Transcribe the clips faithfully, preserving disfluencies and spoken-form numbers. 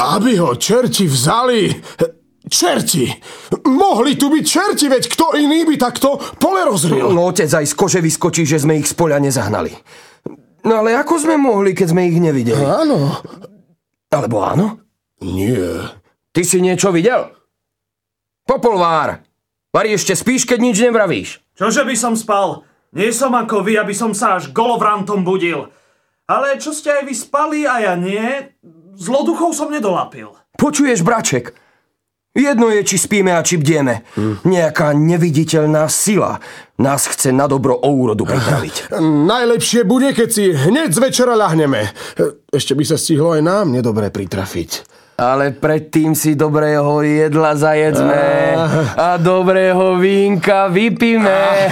Aby ho čerti vzali. Čerti! Mohli tu byť čerti, veď kto iný by takto pole rozril? No, otec aj z kože vyskočí, že sme ich z poľa nezahnali. No ale ako sme mohli, keď sme ich nevideli? Áno. Alebo áno? Nie. Ty si niečo videl? Popolvár! Vari, ešte spíš, keď nič nevravíš? Čože by som spal? Nie som ako vy, aby som sa až golovrantom budil. Ale čo ste aj vy spali a ja nie, zloduchov som nedolapil. Počuješ, braček? Jedno je, či spíme a či bdieme. Hmm. Nejaká neviditeľná sila nás chce na dobro o úrodu pripraviť. Najlepšie bude, keď si hneď z večera ľahneme. Ešte by sa stihlo aj nám nedobre pritrafiť. Ale predtým si dobrého jedla zajedzme a dobrého vínka vypíme.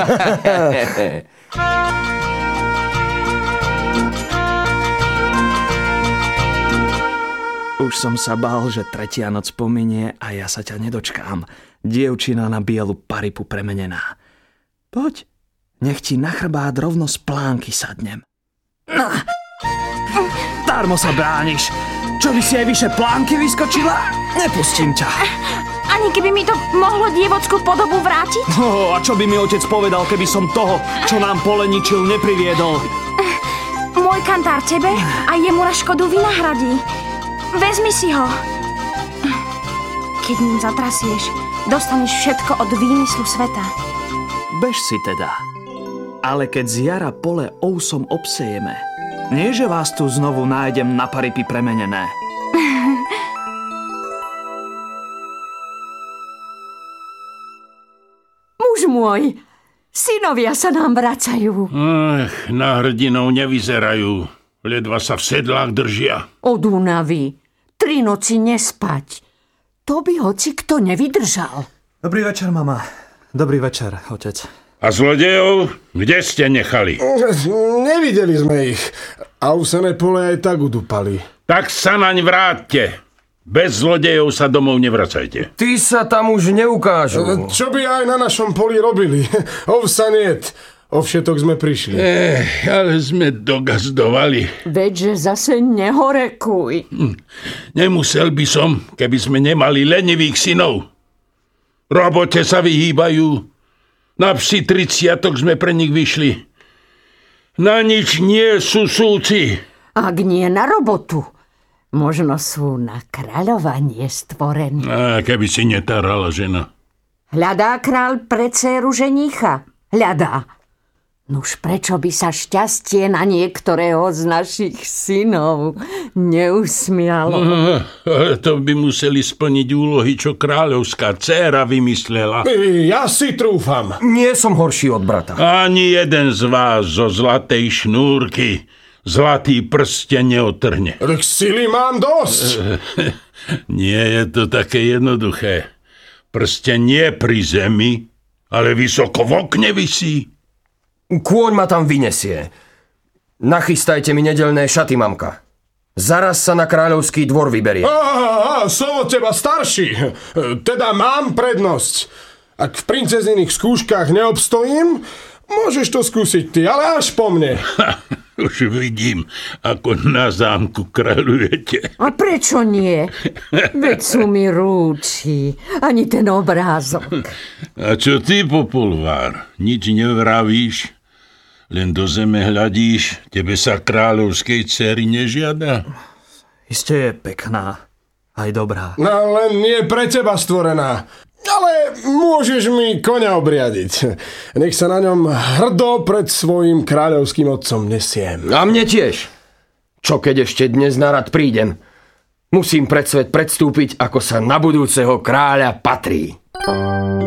Už som sa bál, že tretia noc pominie a ja sa ťa nedočkám. Dievčina na bielu paripu premenená. Poď, nech ti na chrbát rovno z plánky sadnem. No. Darmo sa brániš. Čo by si aj vyše plánky vyskočila? Nepustím ťa. Ani keby mi to mohlo dievockú podobu vrátiť? Oh, a čo by mi otec povedal, keby som toho, čo nám poleničil, nepriviedol? Môj kantár tebe a jemu na škodu vynahradí. Vezmi si ho. Keď ním zatrasieš, dostaneš všetko od výmyslu sveta. Bež si teda. Ale keď z jara pole ousom obsejeme, nie že vás tu znovu nájdem na paripy premenené. Muž môj, synovia sa nám vracajú. Ach, na hrdinov nevyzerajú. Ledva sa v sedlách držia. Od únavy. Tri noci nespať. To by hoci kto nevydržal. Dobrý večer, mama. Dobrý večer, otec. A zlodejov, kde ste nechali? Nevideli sme ich. A usené pole aj tak udupali. Tak sa naň vráťte. Bez zlodejov sa domov nevracajte. Ty sa tam už neukážu. Čo by aj na našom poli robili? Ovsa niet. O všetok sme prišli. Eh, ale sme dogazdovali. Veďže zase nehorekuj. Hm. Nemusel by som, keby sme nemali lenivých synov. Robote sa vyhýbajú. Na psi triciatok sme pre nich vyšli. Na nič nie sú súci. Ak nie na robotu, možno sú na kráľovanie stvorení. A keby si netárala žena. Hľadá kráľ pre dcéru ženícha. Hľadá. Nuž prečo by sa šťastie na niektorého z našich synov neusmialo? Aha, ale to by museli splniť úlohy, čo kráľovská dcéra vymyslela. Ja si trúfam. Nie som horší od brata. Ani jeden z vás zo zlatej šnúrky zlatý prsteň neotrhne. Tak sily mám dosť. Nie je to také jednoduché. Prsteň nie pri zemi, ale vysoko v okne visí. Kôň ma tam vynesie. Nachystajte mi nedeľné šaty, mamka. Zaraz sa na kráľovský dvor vyberie. Á, som od teba starší. Teda mám prednosť. Ak v princeziných skúškach neobstojím, môžeš to skúsiť ty, ale až po mne. Už vidím, ako na zámku kráľujete. A prečo nie? Veď sú mi rúči. Ani ten obrázok. A čo ty, Popolvár? Nič nevravíš? Len do zeme hľadíš? Tebe sa kráľovskej dcery nežiada? Iste je pekná. Aj dobrá. No len nie pre teba stvorená. Ale môžeš mi koňa obriadiť. Nech sa na ňom hrdo pred svojím kráľovským otcom nesiem. A mne tiež. Čo keď ešte dnes na rad prídem? Musím pred svet predstúpiť, ako sa na budúceho kráľa patrí.